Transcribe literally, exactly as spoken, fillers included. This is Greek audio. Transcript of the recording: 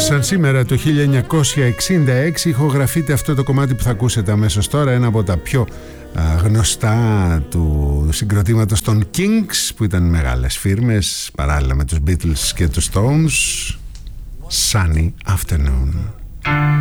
Σαν σήμερα το χίλια εννιακόσια εξήντα έξι ηχογραφείται αυτό το κομμάτι που θα ακούσετε αμέσως τώρα, ένα από τα πιο α, γνωστά του συγκροτήματος των Kings, που ήταν μεγάλες φίρμες παράλληλα με τους Beatles και τους Stones. Sunny Afternoon.